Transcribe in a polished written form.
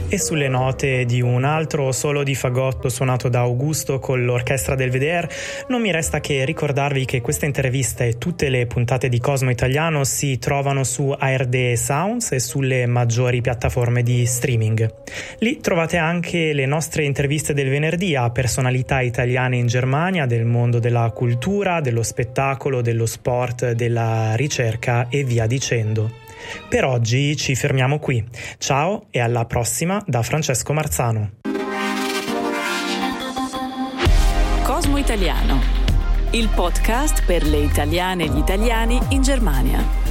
E sulle note di un altro solo di fagotto suonato da Augusto con l'orchestra del VDR, non mi resta che ricordarvi che questa intervista e tutte le puntate di Cosmo Italiano si trovano su ARD Sounds e sulle maggiori piattaforme di streaming. Lì trovate anche le nostre interviste del venerdì a personalità italiane in Germania, del mondo della cultura, dello spettacolo, dello sport, della ricerca e via dicendo. Per oggi ci fermiamo qui. Ciao e alla prossima da Francesco Marzano. Cosmo Italiano, il podcast per le italiane e gli italiani in Germania.